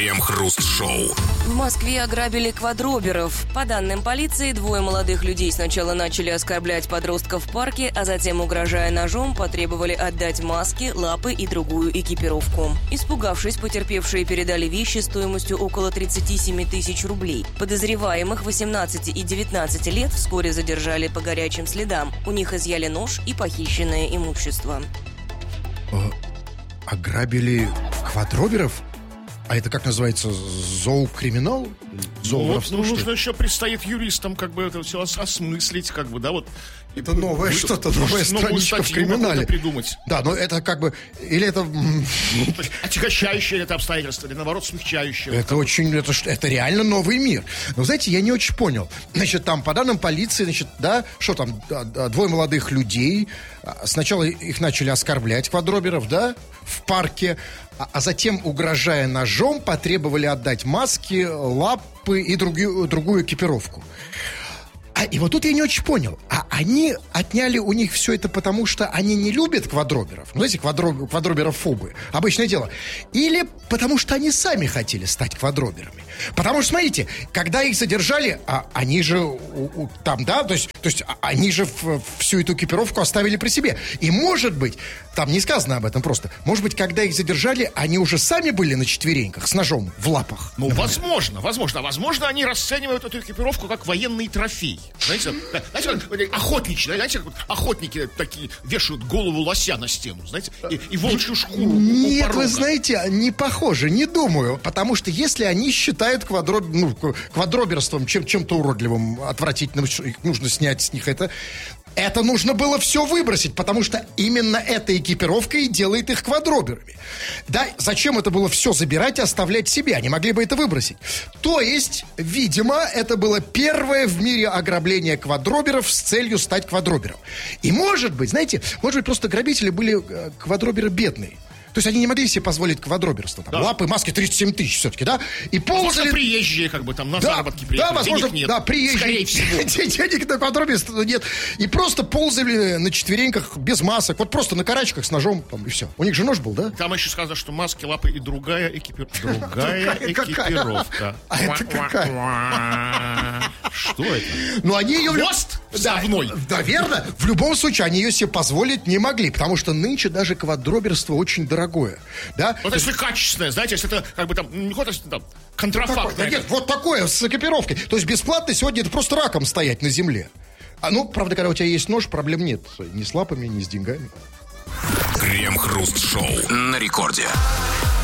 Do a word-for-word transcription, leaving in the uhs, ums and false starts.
Крем-хруст-шоу. В Москве ограбили квадроберов. По данным полиции, двое молодых людей сначала начали оскорблять подростков в парке, а затем, угрожая ножом, потребовали отдать маски, лапы и другую экипировку. Испугавшись, потерпевшие передали вещи стоимостью около тридцать семь тысяч рублей. Подозреваемых восемнадцати и девятнадцати лет вскоре задержали по горячим следам. У них изъяли нож и похищенное имущество. Ограбили квадроберов? А это как называется? Зоокриминал? Ну, ну нужно еще предстоит юристам как бы это все ос- осмыслить, как бы, да, вот. Это новое вы, что-то, новая страничка в криминале. Придумать. Да, но это как бы, или это... Отягощающее это обстоятельство, или наоборот смягчающее. Это очень, это, это реально новый мир. Но, знаете, я не очень понял. Значит, там, по данным полиции, значит, да, что там, двое молодых людей, сначала их начали оскорблять, квадроберов, да, в парке, а, а затем, угрожая ножом, потребовали отдать маски, лапы и другую, другую экипировку. А, и вот тут я не очень понял. А они отняли у них все это потому, что они не любят квадроберов? Ну, знаете, квадроб, квадроберофобы. Обычное дело. Или потому что они сами хотели стать квадроберами? Потому что, смотрите, когда их задержали, а, они же у, у, там, да, то есть, то есть они же в, всю эту экипировку оставили при себе. И, может быть, там не сказано об этом просто, может быть, когда их задержали, они уже сами были на четвереньках с ножом в лапах? Ну, например. возможно, возможно. А возможно, они расценивают эту экипировку как военный трофей. Знаете, знаете, охотники, знаете, охотники такие вешают голову лося на стену, знаете, и, и волчью шкуру. Нет, вы знаете, не похоже, не думаю, потому что если они считают квадроб, ну, квадроберством чем, чем-то уродливым, отвратительным, нужно снять с них это... Это нужно было все выбросить, потому что именно эта экипировка и делает их квадроберами. Да, зачем это было все забирать и оставлять себе? Они могли бы это выбросить. То есть, видимо, это было первое в мире ограбление квадроберов с целью стать квадробером. И может быть, знаете, может быть, просто грабители были квадроберы бедные. То есть они не могли себе позволить квадроберство. Там, да. Лапы, маски тридцать семь тысяч все-таки, да? И ползали... Возможно, приезжие, как бы, там, на да, заработки приехали. Да, возможно, денег нет. Да, приезжие. Скорее всего. Денег на квадроберство нет. И просто ползали на четвереньках, без масок. Вот просто на карачках с ножом, там, и все. У них же нож был, да? Там еще сказано, что маски, лапы и другая экипировка. Другая экипировка. А это какая? Что это? Ну, они ее... Хвост вставной. Да, верно. В любом случае, они ее себе позволить не могли, потому что нынче даже квадроберство очень дорогое. Да? Вот если качественное, знаете, если это как бы там, не хоть там, контрафакт. Да нет, вот такое, с экипировкой. То есть бесплатно сегодня это просто раком стоять на земле. А ну, правда, когда у тебя есть нож, проблем нет. Ни с лапами, ни с деньгами. Крем-хруст-шоу на рекорде.